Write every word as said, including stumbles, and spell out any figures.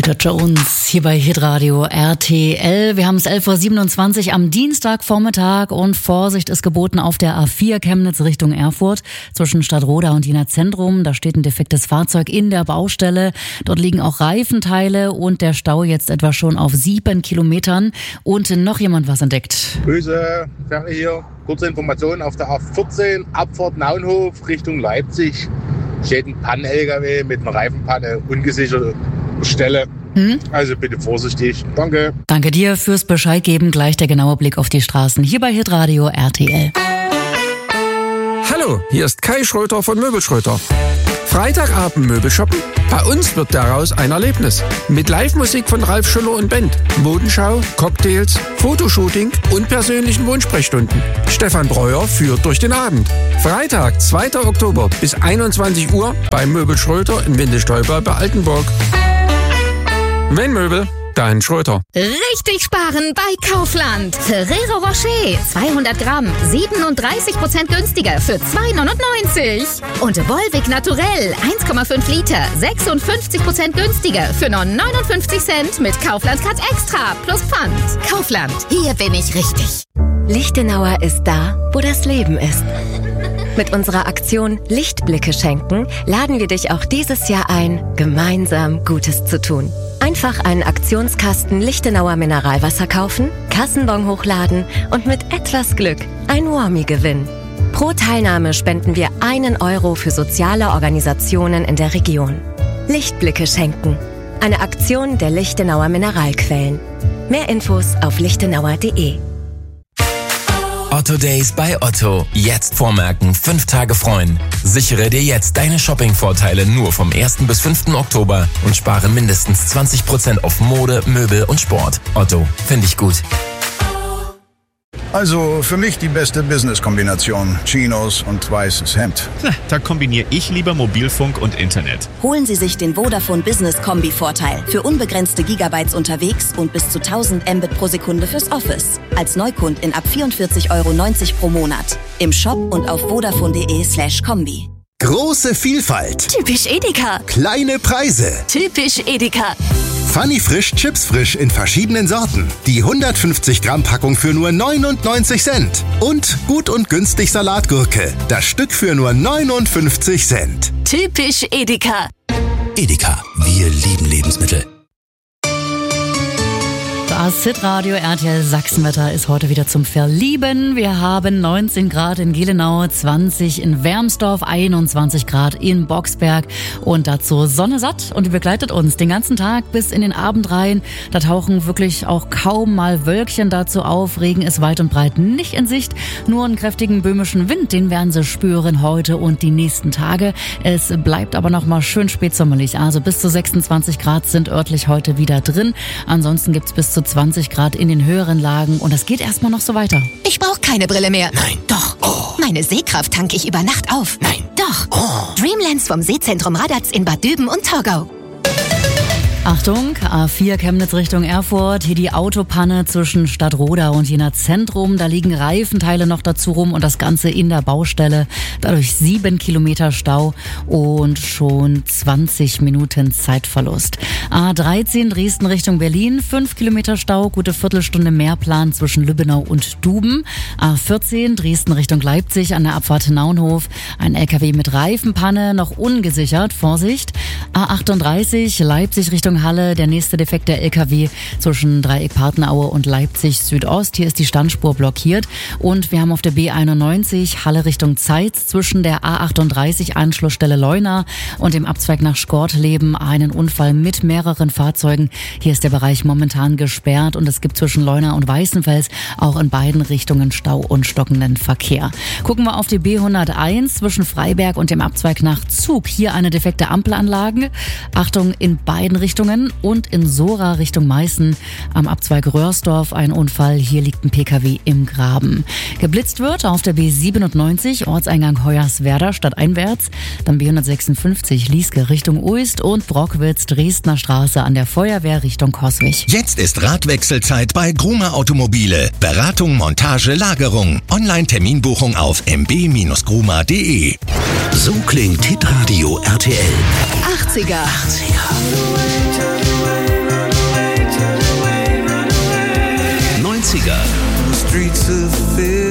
Rita Jones hier bei Hitradio R T L. Wir haben es elf Uhr siebenundzwanzig am Dienstagvormittag und Vorsicht ist geboten auf der A vier Chemnitz Richtung Erfurt zwischen Stadtroda und Jena Zentrum. Da steht ein defektes Fahrzeug in der Baustelle. Dort liegen auch Reifenteile und der Stau jetzt etwa schon auf sieben Kilometern. Und noch jemand was entdeckt. Grüße, Ferry hier. Kurze Information auf der A vierzehn, Abfahrt Naunhof Richtung Leipzig. Steht ein Pannen-L K W mit einer Reifenpanne, ungesicherte Stelle. Hm? Also bitte vorsichtig. Danke. Danke dir fürs Bescheid geben. Gleich der genaue Blick auf die Straßen hier bei Hitradio R T L. Hallo, hier ist Kai Schröter von Möbelschröter. Freitagabend Möbelshoppen? Bei uns wird daraus ein Erlebnis. Mit Live-Musik von Ralf Schüller und Band, Modenschau, Cocktails, Fotoshooting und persönlichen Wohnsprechstunden. Stefan Breuer führt durch den Abend. Freitag, zweiter Oktober bis einundzwanzig Uhr bei Möbelschröter in Windelstolper bei Altenburg. Wenn Möbel, dann Schröter. Richtig sparen bei Kaufland. Ferrero Rocher, zweihundert Gramm, siebenunddreißig Prozent günstiger für zwei neunundneunzig. Und Volvic Naturell, eins Komma fünf Liter, sechsundfünfzig Prozent günstiger für nur neunundfünfzig Cent mit Kaufland Cut Extra plus Pfand. Kaufland, hier bin ich richtig. Lichtenauer ist da, wo das Leben ist. Mit unserer Aktion Lichtblicke schenken laden wir dich auch dieses Jahr ein, gemeinsam Gutes zu tun. Einfach einen Aktionskasten Lichtenauer Mineralwasser kaufen, Kassenbon hochladen und mit etwas Glück ein Warmie gewinnen. Pro Teilnahme spenden wir einen Euro für soziale Organisationen in der Region. Lichtblicke schenken. Eine Aktion der Lichtenauer Mineralquellen. Mehr Infos auf lichtenauer punkt de. Otto Days bei Otto. Jetzt vormerken, fünf Tage freuen. Sichere dir jetzt deine Shopping-Vorteile nur vom ersten bis fünften Oktober und spare mindestens zwanzig Prozent auf Mode, Möbel und Sport. Otto, finde ich gut. Also für mich die beste Business-Kombination. Chinos und weißes Hemd. Na, da kombiniere ich lieber Mobilfunk und Internet. Holen Sie sich den Vodafone Business Kombi-Vorteil. Für unbegrenzte Gigabytes unterwegs und bis zu tausend Mbit pro Sekunde fürs Office. Als Neukundin ab vierundvierzig Euro neunzig pro Monat. Im Shop und auf vodafone punkt de slash kombi. Große Vielfalt. Typisch Edeka. Kleine Preise. Typisch Edeka. Funny Frisch Chips Frisch in verschiedenen Sorten. Die hundertfünfzig Gramm Packung für nur neunundneunzig Cent. Und gut und günstig Salatgurke. Das Stück für nur neunundfünfzig Cent. Typisch Edeka. Edeka, wir lieben Lebensmittel. Das Hitradio R T L Sachsenwetter ist heute wieder zum Verlieben. Wir haben neunzehn Grad in Gelenau, zwanzig in Wermsdorf, einundzwanzig Grad in Boxberg und dazu Sonne satt und die begleitet uns den ganzen Tag bis in den Abend rein. Da tauchen wirklich auch kaum mal Wölkchen dazu auf. Regen ist weit und breit nicht in Sicht. Nur einen kräftigen böhmischen Wind, den werden Sie spüren heute und die nächsten Tage. Es bleibt aber noch mal schön spätsommerlich. Also bis zu sechsundzwanzig Grad sind örtlich heute wieder drin. Ansonsten gibt's bis zu zwanzig Grad in den höheren Lagen und das geht erstmal noch so weiter. Ich brauche keine Brille mehr. Nein. Doch. Oh. Meine Sehkraft tanke ich über Nacht auf. Nein. Doch. Oh. Dreamlands vom Sehzentrum Radatz in Bad Düben und Torgau. Achtung, A vier Chemnitz Richtung Erfurt, hier die Autopanne zwischen Stadtroda und Jena Zentrum. Da liegen Reifenteile noch dazu rum und das Ganze in der Baustelle. Dadurch sieben Kilometer Stau und schon zwanzig Minuten Zeitverlust. A dreizehn Dresden Richtung Berlin, fünf Kilometer Stau, gute Viertelstunde Mehrplan zwischen Lübbenau und Duben. A vierzehn Dresden Richtung Leipzig an der Abfahrt Naunhof, ein L K W mit Reifenpanne, noch ungesichert, Vorsicht. A achtunddreißig Leipzig Richtung Halle, der nächste defekte L K W zwischen Dreieck Partenaue und Leipzig Südost. Hier ist die Standspur blockiert und wir haben auf der B einundneunzig Halle Richtung Zeitz zwischen der A achtunddreißig Anschlussstelle Leuna und dem Abzweig nach Skortleben einen Unfall mit mehreren Fahrzeugen. Hier ist der Bereich momentan gesperrt und es gibt zwischen Leuna und Weißenfels auch in beiden Richtungen Stau und stockenden Verkehr. Gucken wir auf die B hunderteins zwischen Freiberg und dem Abzweig nach Zug. Hier eine defekte Ampelanlage. Achtung in beiden Richtungen. Und in Sora Richtung Meißen am Abzweig Röhrsdorf ein Unfall. Hier liegt ein P K W im Graben. Geblitzt wird auf der B siebenundneunzig Ortseingang Hoyerswerda stadteinwärts. Dann B hundertsechsundfünfzig Lieske Richtung Uist und Brockwitz Dresdner Straße an der Feuerwehr Richtung Coswig. Jetzt ist Radwechselzeit bei Gruma Automobile. Beratung, Montage, Lagerung. Online-Terminbuchung auf m b Bindestrich gruma punkt de. So klingt Hitradio R T L. achtziger. achtziger. streets of fear.